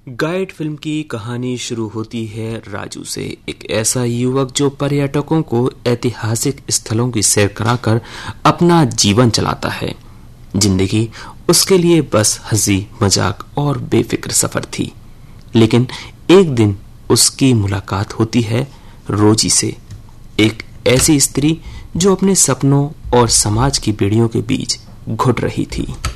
Guide film की कहानी शुरू होती है राजू से, एक ऐसा युवक जो पर्यटकों को ऐतिहासिक स्थलों की सैर कराकर अपना जीवन चलाता है। जिंदगी उसके लिए बस हंसी मजाक और बेफिक्र सफर थी। लेकिन एक दिन उसकी मुलाकात होती है रोजी से, एक ऐसी स्त्री जो अपने सपनों और समाज की बेड़ियों के बीच घुट रही थी।